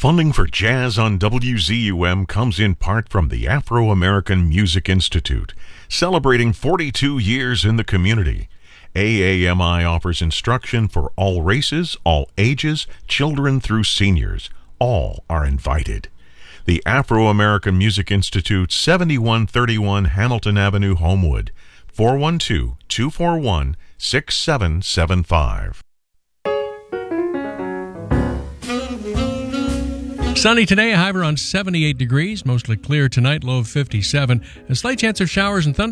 Funding for Jazz on WZUM comes in part from the Afro-American Music Institute, celebrating 42 years in the community. AAMI offers instruction for all races, all ages, children through seniors. All are invited. The Afro-American Music Institute, 7131 Hamilton Avenue, Homewood, 412-241-6775. Sunny today, a high around 78 degrees, mostly clear tonight, low of 57. A slight chance of showers and thunder.